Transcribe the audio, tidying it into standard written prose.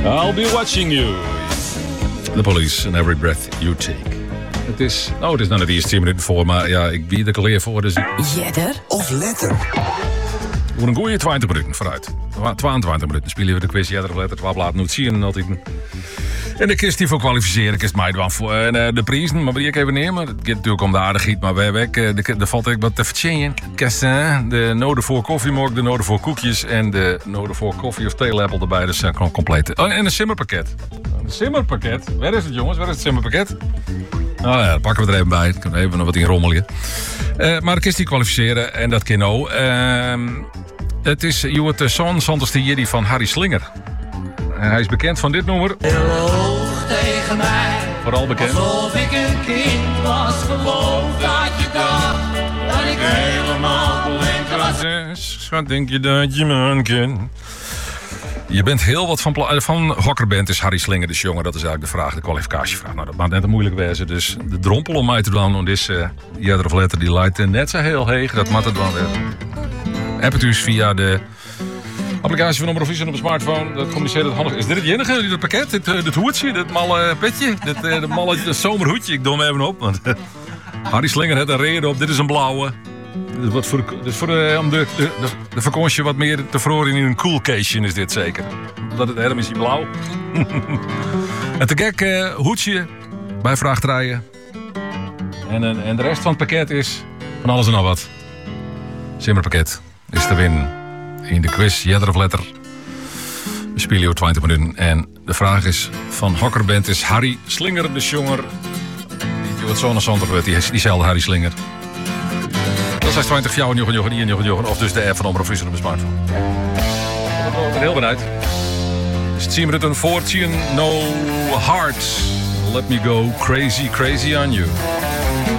I'll be watching you. The Police and Every Breath You Take. Het is nog net eerst 10 minuten voor, maar ja, ik bied er al voor. Dus Jedder of letter? Voor een goeie 20 minuten vooruit. 22 minuten spelen we de quiz Jedder of letter. 12 laten zien altijd. En de kist die voor kwalificeren, kist mij dan voor de prijzen. Maar die ik even nemen. Het gaat natuurlijk om de aardigheid, maar wij weg. Er valt ook wat te vertellen. De noden voor koffiemelk, de noden voor koekjes en de noden voor koffie of theelepel erbij. Dus gewoon compleet. Oh, en een simmerpakket. Een simmerpakket? Waar is het, jongens? Waar is het simmerpakket? Nou ja, dat pakken we er even bij. Ik kan even nog wat in rommelen. Maar de kist die kwalificeren en dat kan ook. Het is Joet Son Santos de Jedi van Harry Slinger. Hij is bekend van dit nummer. Heel hoog tegen mij. Vooral bekend. Alsof ik een kind was. Geloof dat je dacht dat ik helemaal blind was. Wat denk je dat je man kent? Je bent heel wat van hokkerband is Harry Slinger, dus jongen. Dat is eigenlijk de vraag, de kwalificatievraag. Nou, dat maakt net een moeilijk wezen. Dus de drompel om mij te doen, om deze Jedder of letter, die leidt net zo heel heeg. Dat maakt het wel weer. Heb het dus via de applicatie van Omroep Friesland op een smartphone. Dat communiceert het handig. Is dit het enige, dit pakket? Dit hoedje, dit malle petje? Dit malle zomerhoedje? Ik doe hem even op. Want Harry Slinger heeft een reden op. Dit is een blauwe. Dit is wat om de vakantie wat meer te vroren in een cool case is dit zeker. Omdat het helemaal is die blauw. Een te gek hoedje bij vrachtrijden. En de rest van het pakket is van alles en nog wat. Simmerpakket is te winnen in de quiz Jedder of letter. We spelen hier 20 minuten. En de vraag is van hokkerband is Harry Slinger, de jonger. Die wat zo'n zondag werd, diezelfde Harry Slinger. Dat is 20 jou en jochen. Of dus de app van Omroep Friesland op de smartphone. Ik ben heel benieuwd. Dus het 10 minuten voor 10. No heart. Let me go crazy on you.